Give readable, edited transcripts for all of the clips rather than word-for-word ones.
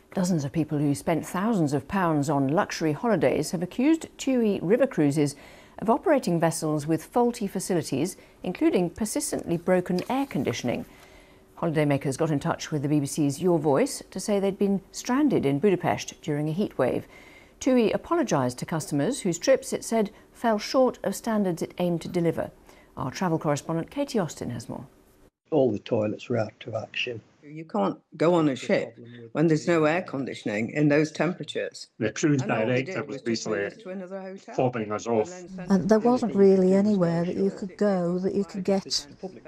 Dozens of people who spent thousands of pounds on luxury holidays have accused TUI River Cruises of operating vessels with faulty facilities, including persistently broken air conditioning. Holidaymakers got in touch with the BBC's Your Voice to say they'd been stranded in Budapest during a heatwave. TUI apologised to customers whose trips, it said, fell short of standards it aimed to deliver. Our travel correspondent Katie Austin has more. All the toilets were out of action. You can't go on a ship when there's no air conditioning in those temperatures. The cruise director was basically fobbing us off. And there wasn't really anywhere that you could go that you could get,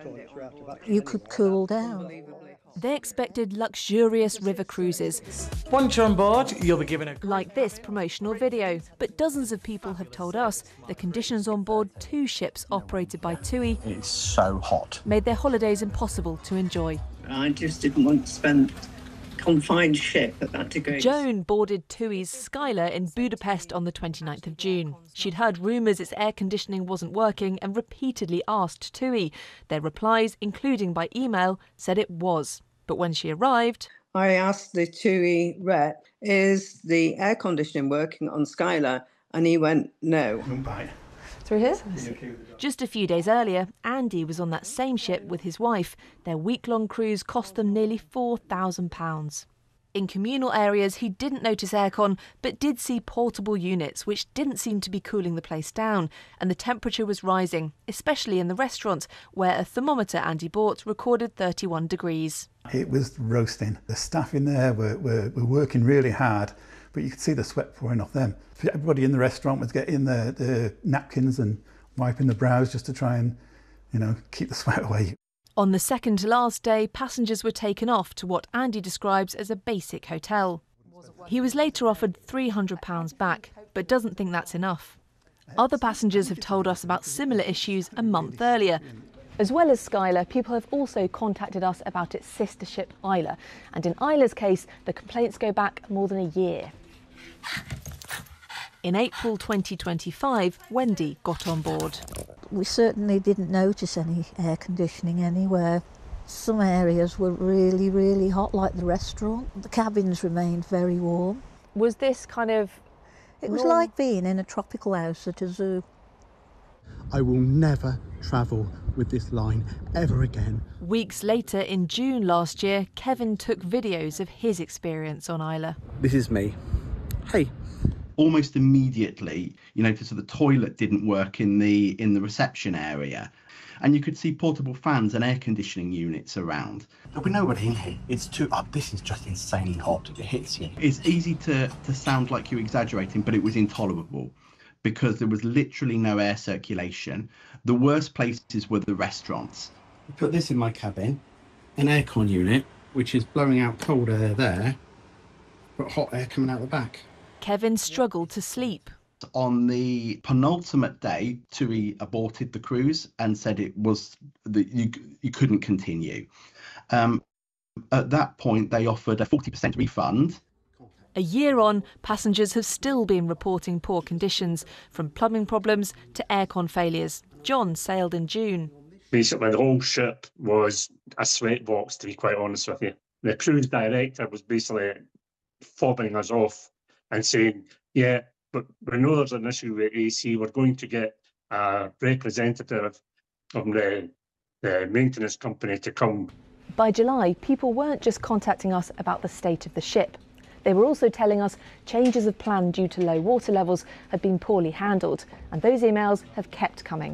you could cool down. They expected luxurious river cruises. Once you're on board, you'll be given a... like this promotional video. But dozens of people have told us the conditions on board two ships operated by TUI it's so hot. made their holidays impossible to enjoy. I just didn't want to spend confined ship at that degree. Joan boarded TUI's Skylar in Budapest on the 29th of June. She'd heard rumours its air conditioning wasn't working and repeatedly asked TUI. Their replies, including by email, said it was. But when she arrived... I asked the TUI rep, is the air conditioning working on Skylar? And he went, no. Through here? Just a few days earlier, Andy was on that same ship with his wife. Their week-long cruise cost them nearly £4,000. In communal areas, he didn't notice aircon, but did see portable units, which didn't seem to be cooling the place down. And the temperature was rising, especially in the restaurant, where a thermometer Andy bought recorded 31 degrees. It was roasting. The staff in there were working really hard, but you could see the sweat pouring off them. Everybody in the restaurant was getting the napkins and wiping the brows just to try and, keep the sweat away. On the second to last day, passengers were taken off to what Andy describes as a basic hotel. He was later offered £300 back, but doesn't think that's enough. Other passengers have told us about similar issues a month earlier. As well as Skylar, people have also contacted us about its sister ship Isla. And in Isla's case, the complaints go back more than a year. In April 2025, Wendy got on board. We certainly didn't notice any air conditioning anywhere. Some areas were really, really hot, like the restaurant. The cabins remained very warm. Was this kind of... It was like being in a tropical house at a zoo. I will never travel with this line ever again. Weeks later, in June last year, Kevin took videos of his experience on Isla. This is me. Hey. Almost immediately, you notice that the toilet didn't work in the reception area, and you could see portable fans and air conditioning units around. There'll be nobody in here. It's too up. This is just insanely hot. It hits you. It's easy to sound like you're exaggerating, but it was intolerable because there was literally no air circulation. The worst places were the restaurants. I put this in my cabin, an aircon unit, which is blowing out cold air there, but hot air coming out the back. Kevin struggled to sleep. On the penultimate day, TUI aborted the cruise and said it was that you couldn't continue. At that point, they offered a 40% refund. A year on, passengers have still been reporting poor conditions, from plumbing problems to aircon failures. John sailed in June. Basically, the whole ship was a sweatbox, to be quite honest with you. The cruise director was basically fobbing us off and saying, yeah, but we know there's an issue with AC. We're going to get a representative of the maintenance company to come. By July, people weren't just contacting us about the state of the ship. They were also telling us changes of plan due to low water levels had been poorly handled, and those emails have kept coming.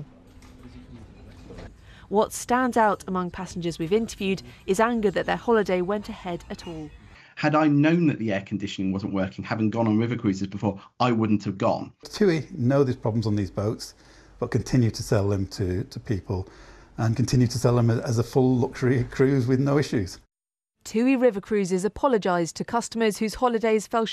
What stands out among passengers we've interviewed is anger that their holiday went ahead at all. Had I known that the air conditioning wasn't working, having gone on river cruises before, I wouldn't have gone. TUI know there's problems on these boats, but continue to sell them to people and continue to sell them as a full luxury cruise with no issues. TUI River Cruises apologised to customers whose holidays fell